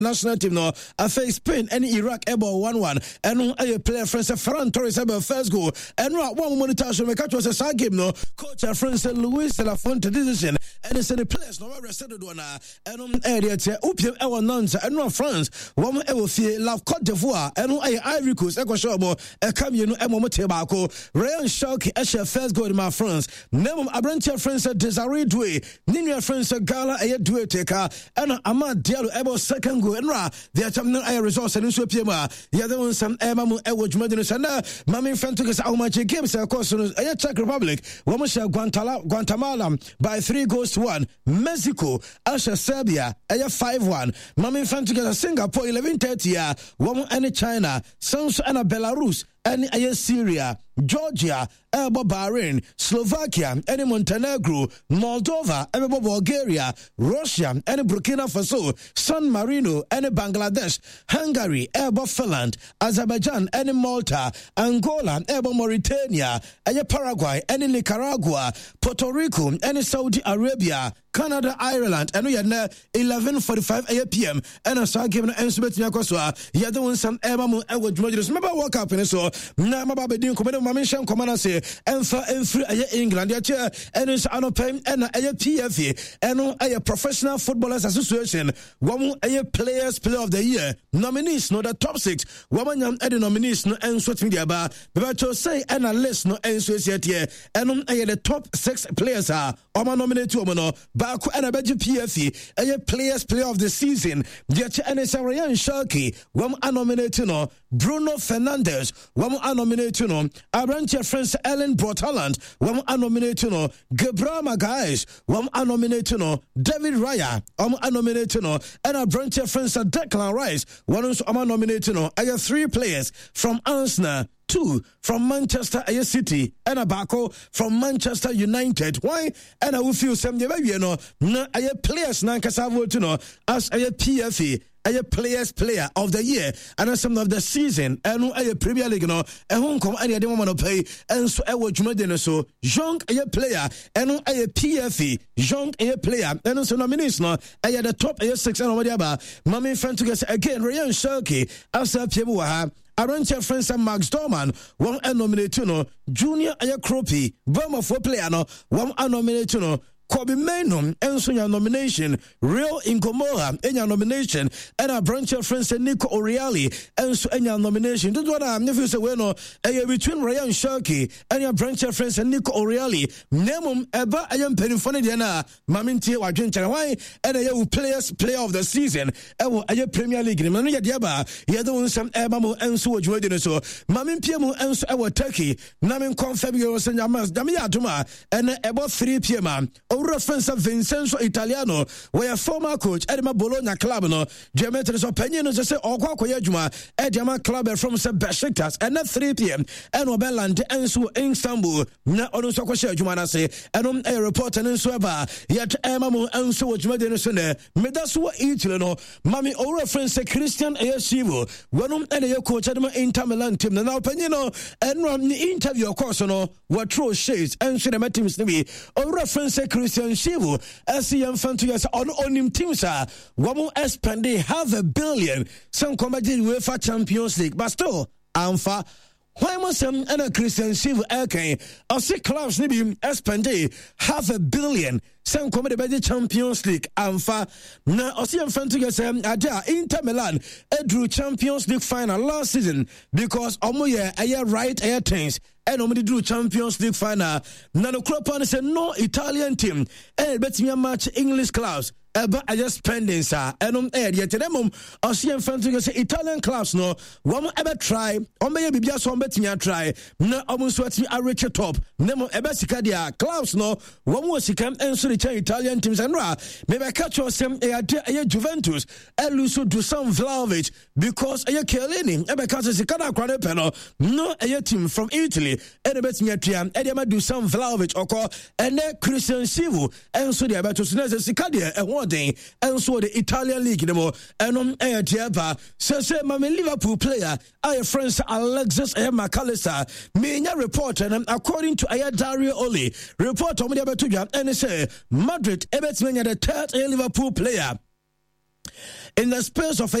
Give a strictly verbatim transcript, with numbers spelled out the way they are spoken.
national team no afei Spain and Iraq ebo one one and a player friends Ferran Torres ebo first goal and one monitor show me catch was a game no coach friends Luis de la Fuente decision and it's the players no rested one and um area te upiem e won nonce and no France one e wo fie La Côte d'Ivoire and no Ivory Coast e ko show mo e kam you no e mo te ba ko Ryan Sharkey e share first goal in my France nemum Abrantia friends Desiree Doué Ninu friends Gala e Doué teka and Amad Diallo ebo second goal and ra the attempt I resource and so pema ya the one some ema mu e wo dwuma de no sana mami fanto ke sa match games of course no e Czech Republic wo mo share Guatemala Guatemala by three goals to one Mexico asha Serbia e five one mami fanto ke Singapore eleven thirty ya wo mo and China Sanso and Belarus and aye Syria, Georgia, Ebo Bahrain, Slovakia, and Montenegro, Moldova, and Bulgaria, Russia, and Burkina Faso, San Marino, and Bangladesh, Hungary, Ebo Finland, Azerbaijan, and Malta, Angola, Ebo Mauritania, and Paraguay, and Nicaragua, Puerto Rico, and Saudi Arabia, Canada, Ireland, and we had eleven forty-five p.m. and I saw given an answer to Yakoswa. You don't want some Emamu and what Modus. Remember, walk up and so now my baby doing command Mamishan Commander say, and for and free England, your chair, and it's an open and a P F E and a professional footballers association. One a players player of the year nominees, no the top six. Woman and the nominees no and sweat media bar, but to say and a list no answer yet here, and the top six players are Oma nominated to Omano. Baku and a better P F E, a players player of the season. Yet N S A Ryan Sharkey, one nominated no Bruno Fernandes, one nominated no Abrantia France Ellen Brotaland, one nominated no Gabriel Magalhaes, one nominated no David Raya, one nominated no and Abrantia France Declan Rice, one also nominated no. I have three players from Arsenal. Two from Manchester City and a Bako from Manchester United. Why? And I will feel some day, you know, na a players na kasavo to know as a P F E. A players player of the year and some of the season and a Premier League no and home come any other woman pay and so I would you so young a player and a P F E young a player and also nominees no I had the top a six and whatever Mami friend to get again Ryan Sharkey after Piebuaha Arantia friends and Max Dorman one nominated no Junior Aya Kropi Burma for player no one nominated no Kobe Mainum, and so your nomination, Real Incomola, and your nomination, and our branch of friends and Nico O'Reilly, and so and your nomination. Don't what I'm never say bueno, and between Ryan Sharkey and your branch of friends and Nico O'Reilly, Nemum, Eba, I am Penifone Diana, Maminti, or Why, and I will players player of the season, and I Premier League, Mania Diaba, you don't some Ebamo and so Jordan so, Mamin Piemo and so our Turkey, Namin Confabio and Yamas, Damia Duma, and about three p.m. Reference of Vincenzo Italiano, where former coach Edema Bologna club no, Geometri's opinion is to say Okwa Koyajuma, Edema club from Besiktas, and at three p.m. and Obeland and so in Istanbul, na Onuso Kosha Jumana say, and on a report and so ever, yet Emamu and so Jumadinusune, Medasua Italiano, Mami O reference Christian Ayasivo, one and a coach Edema Inter Milan team, and opinion and run the interview of course no, what true shades and cinema teams to be, O reference Christian Shivu, as the Infantias on on him teams are one spend half a billion. Some combated UEFA Champions League, but still, Amfa. Why must some and a Christian Shivu okay? Or six clubs need spend half a billion. Some comedy by the Champions League. Amfa. Now, I see Infantias Ada Inter Milan drew Champions League final last season because Omoye a year right air things. And only do Champions League final. Nano Klopan said no Italian team. And bet me a match English clubs. But I just spending sir. And on air yet them um I see in front of say Italian clubs no one ever try. On may be just one bet me a try. No almost what me a rich top. Nemo ever sika dia clubs no one was sika and so the Italian teams and ra. Maybe I catch us some a Juventus. And Luso do some Vlahovic because a Chiellini ever catch us sika na kwane peno. No a team from Italy. And a bet me a try. And they might do some Vlahovic or call and then Christian Shivu and so they about to snatch sika dia and and so the Italian league no more and on air tiapa so say my Liverpool player our friends Alexis McAllister me report and according to Aya Dario Oli report on the about to and say Madrid ebet me the third Liverpool player in the space of